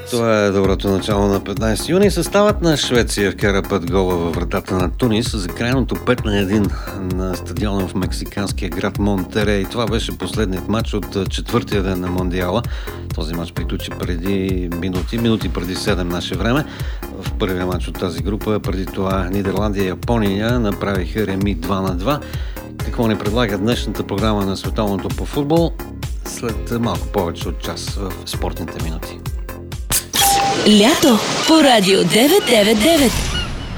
Това е доброто начало на 15 юни. Съставът на Швеция вкара 5 гола във вратата на Тунис за крайното 5-1 на стадиона в мексиканския град Монтерей. Това беше последният матч от четвъртия ден на Мондиала. Този матч приключи преди минути преди 7 наше време. В първия матч от тази група, преди това Нидерландия и Япония направиха реми 2-2. Какво ни предлага днешната програма на Световното по футбол? След малко повече от час в спортните минути. Лято по радио 999.